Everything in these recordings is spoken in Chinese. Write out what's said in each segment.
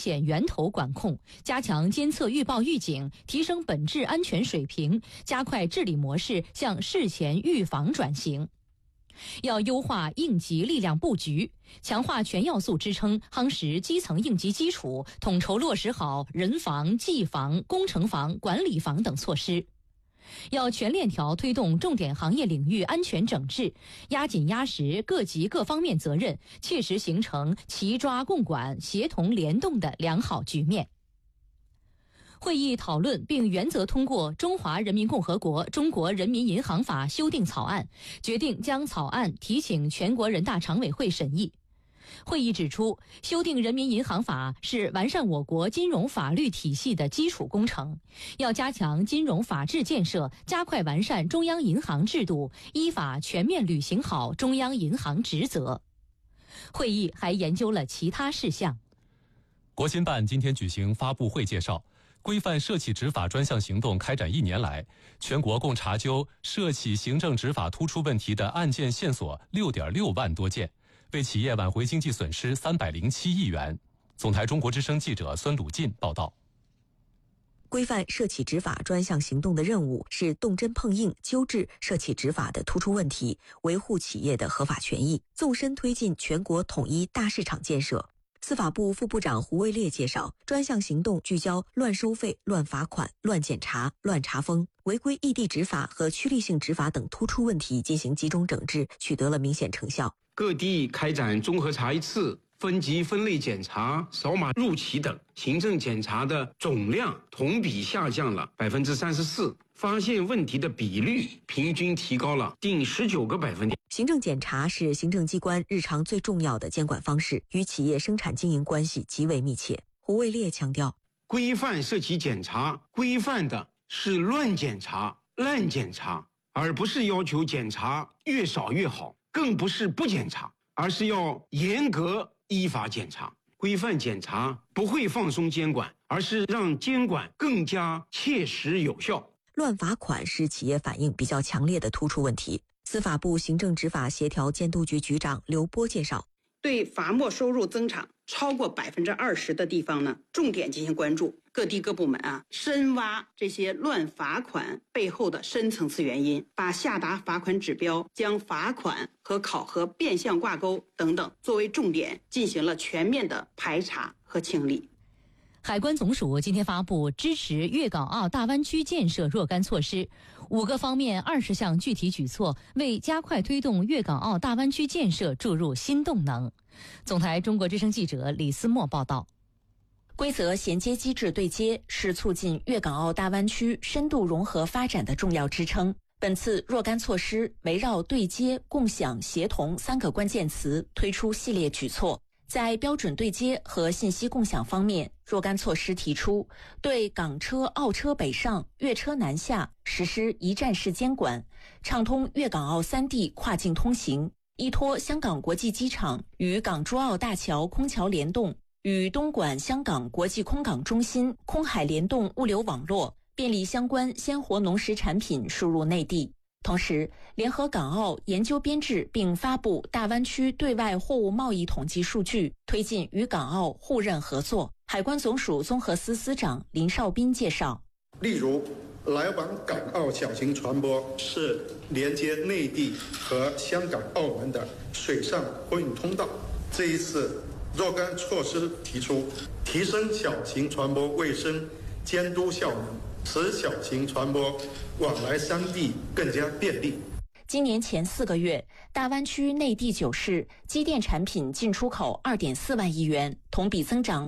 险源头管控，加强监测预报预警，提升本质安全水平，加快治理模式向事前预防转型。要优化应急力量布局，强化全要素支撑，夯实基层应急基础，统筹落实好人防、技防、工程防、管理防等措施。要全链条推动重点行业领域安全整治，压紧压实各级各方面责任，切实形成齐抓共管、协同联动的良好局面。会议讨论并原则通过《中华人民共和国中国人民银行法》修订草案，决定将草案提请全国人大常委会审议。会议指出，修订人民银行法是完善我国金融法律体系的基础工程，要加强金融法治建设，加快完善中央银行制度，依法全面履行好中央银行职责。会议还研究了其他事项。 国新办今天举行发布会介绍，规范涉企执法专项行动开展1年来，全国共查究涉企行政执法突出问题的案件线索6.6万多件，为企业挽回经济损失307亿元。总台中国之声记者孙鲁进报道。 规范涉企执法专项行动的任务是动真碰硬纠治涉企执法的突出问题，维护企业的合法权益，纵深推进全国统一大市场建设。司法部副部长胡卫烈介绍，专项行动聚焦乱收费、乱罚款、乱检查、乱查封、违规异地执法和趋利性执法等突出问题进行集中整治，取得了明显成效。 各地开展综合查一次、分级分类检查、扫码入企等行政检查的总量同比下降了34%，发现问题的比率平均提高了近19个百分点。 行政检查是行政机关日常最重要的监管方式，与企业生产经营关系极为密切。胡卫烈强调， 规范涉企检查，规范的是乱检查、滥检查，而不是要求检查越少越好，更不是不检查，而是要严格依法检查。规范检查不会放松监管，而是让监管更加切实有效。 乱罚款是企业反应比较强烈的突出问题。司法部行政执法协调监督局局长刘波介绍， 对罚没收入增长超过20%的地方呢，重点进行关注。各地各部门深挖这些乱罚款背后的深层次原因，把下达罚款指标、将罚款和考核变相挂钩等等作为重点，进行了全面的排查和清理。 海关总署今天发布支持粤港澳大湾区建设若干措施，5个方面20项具体举措，为加快推动粤港澳大湾区建设注入新动能。总台中国之声记者李思墨报道。 规则衔接机制对接是促进粤港澳大湾区深度融合发展的重要支撑。本次若干措施围绕对接、共享、协同3个关键词推出系列举措。在标准对接和信息共享方面，若干措施提出，对港车、澳车北上、粤车南下实施一站式监管，畅通粤港澳3地跨境通行，依托香港国际机场与港珠澳大桥空桥联动，与东莞香港国际空港中心空海联动物流网络，便利相关鲜活农食产品输入内地。同时，联合港澳研究编制并发布大湾区对外货物贸易统计数据，推进与港澳互认合作。海关总署综合司司长林绍斌介绍， 例如来往港澳小型船舶是连接内地和香港、澳门的水上货运通道。这一次若干措施提出，提升小型船舶卫生监督效能，使小型船舶往来3地更加便利。 今年前4个月，大湾区内地9市机电产品进出口2.4万亿元，同比增长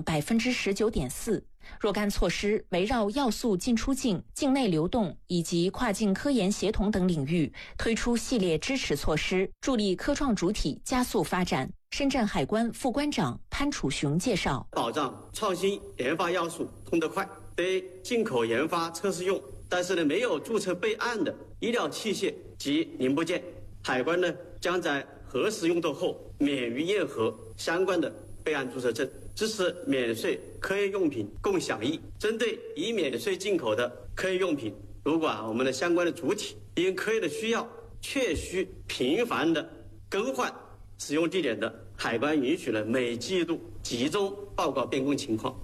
19.4%。若干措施围绕要素进出境、境内流动以及跨境科研协同等领域推出系列支持措施，助力科创主体加速发展。深圳海关副关长潘楚雄介绍， 保障创新研发要素通得快，对进口研发测试用但是没有注册备案的医疗器械及零部件，海关将在核实用作后免于验核相关的备案注册证，支持免税科研用品共享易。针对已免税进口的科研用品，如果我们的相关的主体因科研的需要确需频繁的更换使用地点的，海关允许了每季度集中报告变更情况。